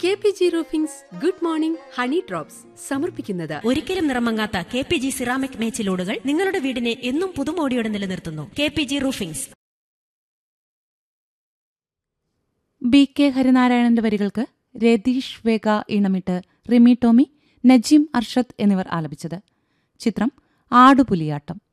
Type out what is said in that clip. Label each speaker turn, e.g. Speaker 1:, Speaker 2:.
Speaker 1: KPG roofings good morning honey drops സമർപ്പിക്കുന്നത്
Speaker 2: ഒരിക്കലും നിറമങ്ങാത്ത KPG ceramic മേച്ചിലോടുകൾ നിങ്ങളുടെ വീടിനെ എന്നും പുതുമോടിയോടെ നിലനിർത്തുന്നു. KPG roofings.
Speaker 3: BK ഹരിനാരായണന്റെ വരികൾക്ക് രതീഷ് വേഗ ഈണമിട്ട് റിമി ടോമി, നജീം അർഷദ് എന്നിവർ ആലപിച്ചത്. ചിത്രം ആടുപുലിയാട്ടം.